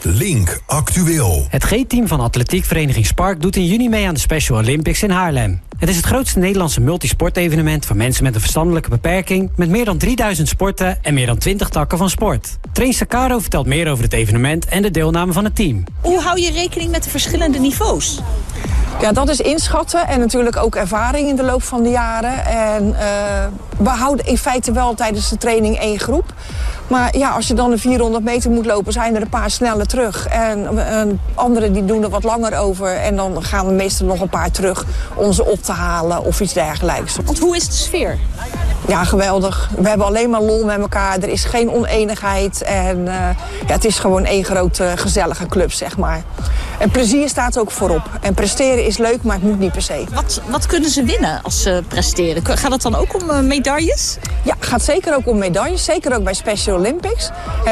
Link Actueel. Het G-team van atletiekvereniging Spark doet in juni mee aan de Special Olympics in Haarlem. Het is het grootste Nederlandse multisportevenement voor mensen met een verstandelijke beperking, met meer dan 3000 sporten en meer dan 20 takken van sport. Train Sakaro vertelt meer over het evenement en de deelname van het team. Hoe hou je rekening met de verschillende niveaus? Ja, dat is inschatten en natuurlijk ook ervaring in de loop van de jaren. En we houden in feite wel tijdens de training 1 groep. Maar ja, als je dan de 400 meter moet lopen, zijn er een paar sneller terug. En anderen die doen er wat langer over. En dan gaan we meestal nog een paar terug om ze op te halen of iets dergelijks. Want hoe is de sfeer? Ja, geweldig. We hebben alleen maar lol met elkaar. Er is geen oneenigheid. En ja, het is gewoon één grote gezellige club, zeg maar. En plezier staat ook voorop. En presteren is leuk, maar het moet niet per se. Wat kunnen ze winnen als ze presteren? Gaat het dan ook om medailles? Ja, het gaat zeker ook om medailles. Zeker ook bij Special Olympics.